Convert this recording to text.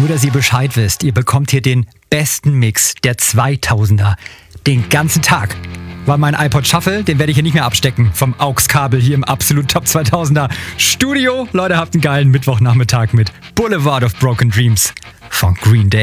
Nur, dass ihr Bescheid wisst, ihr bekommt hier den besten Mix der 2000er. Den ganzen Tag. Weil mein iPod Shuffle, den werde ich hier nicht mehr abstecken. Vom AUX-Kabel hier im absolut Top 2000er Studio. Leute, habt einen geilen Mittwochnachmittag mit Boulevard of Broken Dreams von Green Day.